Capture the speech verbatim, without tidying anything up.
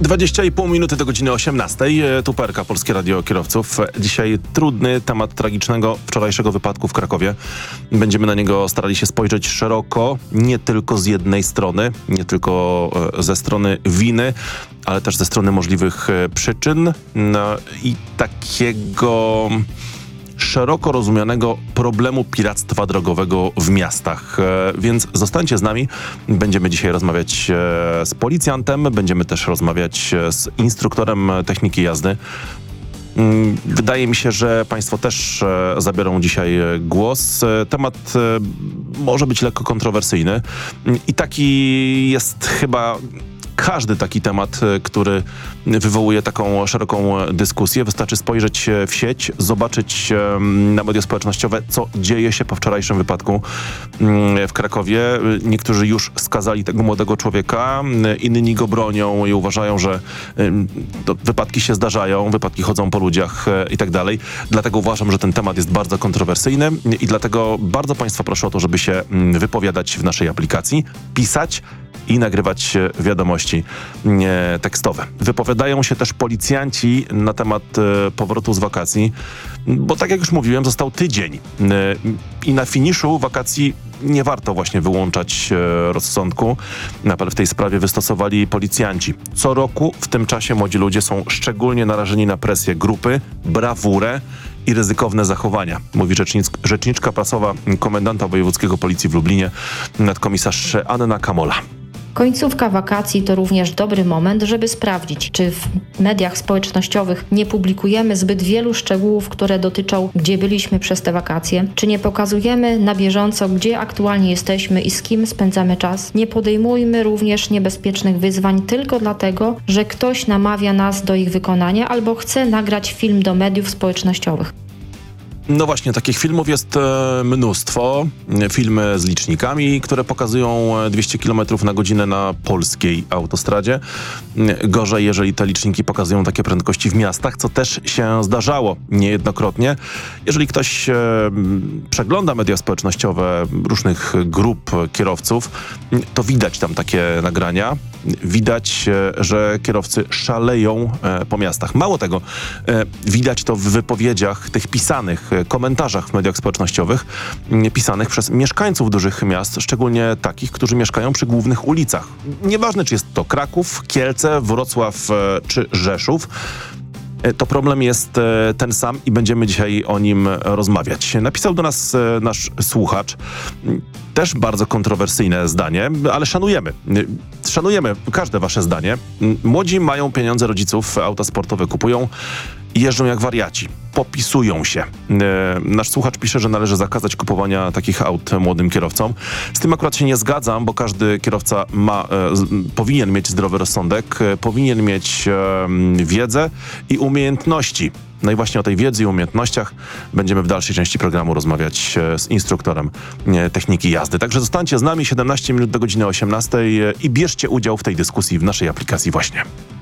dwadzieścia i pół minuty do godziny osiemnastej. Tu P R K, Polskie Radio Kierowców. Dzisiaj trudny temat tragicznego wczorajszego wypadku w Krakowie. Będziemy na niego starali się spojrzeć szeroko, nie tylko z jednej strony, nie tylko ze strony winy, ale też ze strony możliwych przyczyn no, i takiego szeroko rozumianego problemu piractwa drogowego w miastach. E, więc zostańcie z nami. Będziemy dzisiaj rozmawiać e, z policjantem, będziemy też rozmawiać e, z instruktorem techniki jazdy. Mm, wydaje mi się, że Państwo też e, zabiorą dzisiaj e, głos. E, temat e, może być lekko kontrowersyjny i taki jest chyba każdy taki temat, który wywołuje taką szeroką dyskusję. Wystarczy spojrzeć w sieć, zobaczyć na media społecznościowe, co dzieje się po wczorajszym wypadku w Krakowie. Niektórzy już skazali tego młodego człowieka, inni go bronią i uważają, że wypadki się zdarzają, wypadki chodzą po ludziach i tak dalej. Dlatego uważam, że ten temat jest bardzo kontrowersyjny i dlatego bardzo Państwa proszę o to, żeby się wypowiadać w naszej aplikacji, pisać i nagrywać wiadomości e, tekstowe. Wypowiadają się też policjanci na temat e, powrotu z wakacji, bo tak jak już mówiłem, został tydzień e, i na finiszu wakacji nie warto właśnie wyłączać e, rozsądku. Apel w tej sprawie wystosowali policjanci. Co roku w tym czasie młodzi ludzie są szczególnie narażeni na presję grupy, brawurę i ryzykowne zachowania, mówi rzecznic- rzeczniczka prasowa komendanta wojewódzkiego policji w Lublinie, nadkomisarz Anna Kamola. Końcówka wakacji to również dobry moment, żeby sprawdzić, czy w mediach społecznościowych nie publikujemy zbyt wielu szczegółów, które dotyczą, gdzie byliśmy przez te wakacje, czy nie pokazujemy na bieżąco, gdzie aktualnie jesteśmy i z kim spędzamy czas. Nie podejmujmy również niebezpiecznych wyzwań tylko dlatego, że ktoś namawia nas do ich wykonania albo chce nagrać film do mediów społecznościowych. No właśnie, takich filmów jest e, mnóstwo. Filmy z licznikami, które pokazują dwieście kilometrów na godzinę na polskiej autostradzie. Gorzej, jeżeli te liczniki pokazują takie prędkości w miastach, co też się zdarzało niejednokrotnie. Jeżeli ktoś e, przegląda media społecznościowe różnych grup kierowców, to widać tam takie nagrania. Widać, e, że kierowcy szaleją e, po miastach. Mało tego, e, widać to w wypowiedziach tych pisanych, komentarzach w mediach społecznościowych pisanych przez mieszkańców dużych miast, szczególnie takich, którzy mieszkają przy głównych ulicach. Nieważne, czy jest to Kraków, Kielce, Wrocław czy Rzeszów, to problem jest ten sam i będziemy dzisiaj o nim rozmawiać. Napisał do nas nasz słuchacz też bardzo kontrowersyjne zdanie, ale szanujemy. Szanujemy każde wasze zdanie. Młodzi mają pieniądze rodziców, auta sportowe kupują i jeżdżą jak wariaci. Popisują się. E, nasz słuchacz pisze, że należy zakazać kupowania takich aut młodym kierowcom. Z tym akurat się nie zgadzam, bo każdy kierowca ma, e, z, powinien mieć zdrowy rozsądek, e, powinien mieć e, wiedzę i umiejętności. No i właśnie o tej wiedzy i umiejętnościach będziemy w dalszej części programu rozmawiać e, z instruktorem e, techniki jazdy. Także zostańcie z nami, siedemnaście minut do godziny osiemnastej e, i bierzcie udział w tej dyskusji w naszej aplikacji właśnie.